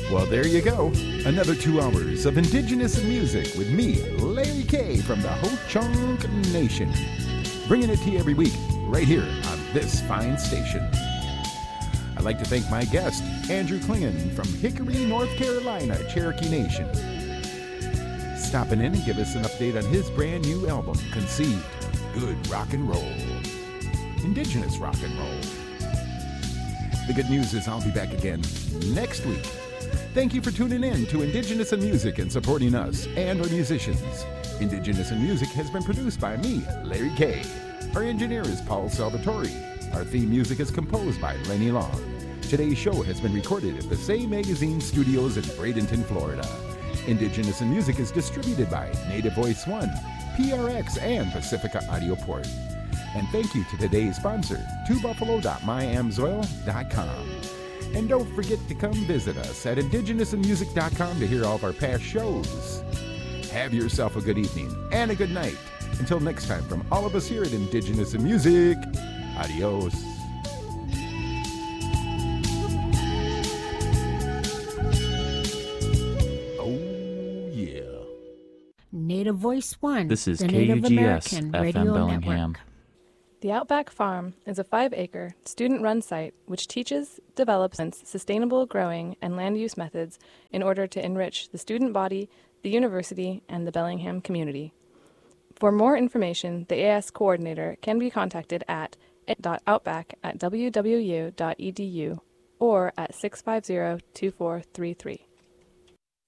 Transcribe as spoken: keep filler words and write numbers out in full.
Well, there you go. Another two hours of Indigenous music with me, Larry K. from the Ho-Chunk Nation. Bringing it to you every week, right here on this fine station. I'd like to thank my guest, Andrew Klingon from Hickory, North Carolina, Cherokee Nation. Stopping in and give us an update on his brand new album, Conceived, Good Rock and Roll. Indigenous rock and roll. The good news is I'll be back again next week. Thank you for tuning in to Indigenous in Music and supporting us and our musicians. Indigenous in Music has been produced by me, Larry K. Our engineer is Paul Salvatore. Our theme music is composed by Lenny Long. Today's show has been recorded at the Say Magazine Studios in Bradenton, Florida. Indigenous in Music is distributed by Native Voice One, P R X, and Pacifica Audio Port. And thank you to today's sponsor, two buffalo dot my amsoil dot com. And don't forget to come visit us at indigenous in music dot com to hear all of our past shows. Have yourself a good evening and a good night. Until next time, from all of us here at Indigenous in Music, adios. Oh, yeah. Native Voice One, This is the K U Native G S American F M Radio Bellingham. Network. The Outback Farm is a five-acre, student-run site which teaches, develops sustainable growing and land use methods in order to enrich the student body, the university, and the Bellingham community. For more information, the A S coordinator can be contacted at outback at w w u dot e d u or at six five zero, two four three three.